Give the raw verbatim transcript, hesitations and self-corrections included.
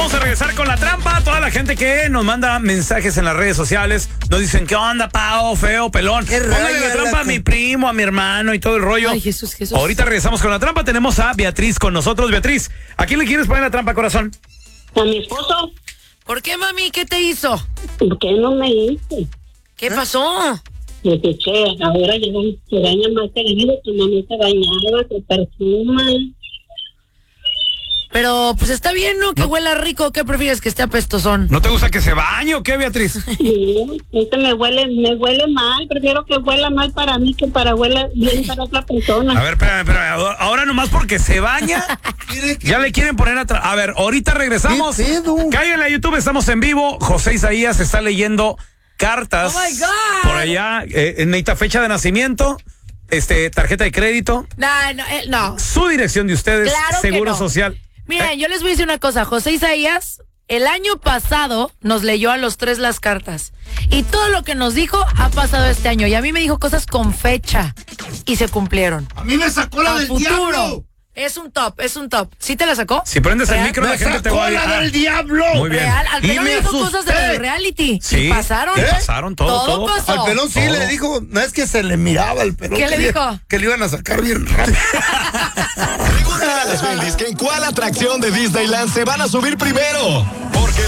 vamos a regresar con la trampa. Toda la gente que nos manda mensajes en las redes sociales nos dicen, ¿qué onda, Pao? Feo, pelón. Póngale la trampa a mi primo, a mi hermano y todo el rollo. Ay, Jesús, Jesús. Ahorita regresamos con la trampa. Tenemos a Beatriz con nosotros. Beatriz, ¿a quién le quieres poner la trampa, corazón? A mi esposo. ¿Por qué, mami? ¿Qué te hizo? ¿Por qué no me hice? ¿Qué pasó? Me que ahora ya se baña más seguido, tu mamá se bañaba, se perfuma. Pero, pues está bien, ¿no? Que no. Huela rico. ¿Qué prefieres, que esté apestosón? ¿No te gusta que se bañe o qué, Beatriz? Sí, este me huele, me huele mal. Prefiero que huela mal para mí que para huela bien para otra persona. A ver, espérame, espérame. Ahora nomás porque se baña, ya le quieren poner atrás. A ver, ahorita regresamos. Cállenle a YouTube, estamos en vivo. José Isaías está leyendo cartas. Oh my God. Por allá, eh, necesita fecha de nacimiento, este, tarjeta de crédito. No, no, eh, no. Su dirección de ustedes, claro seguro no. social. Miren, yo les voy a decir una cosa. José Isaías, el año pasado nos leyó a los tres las cartas. Y todo lo que nos dijo ha pasado este año. Y a mí me dijo cosas con fecha. Y se cumplieron. A mí me sacó la a del futuro. diablo. Es un top, es un top. ¿Sí te la sacó? Si prendes ¿Real? el micro, la gente te va a ¡Me sacó la del diablo! Muy bien. Real, al Y pelón me le dijo asusté. cosas del reality. Sí. ¿Y pasaron? ¿Qué? Pasaron todo, Todo todo. pasó. Al pelón sí Oh. le dijo, no es que se le miraba al pelón. ¿Qué que le dijo? Que le iban a sacar bien rápido. Pregúntale a las Bendis que en cuál atracción de Disneyland se van a subir primero. Porque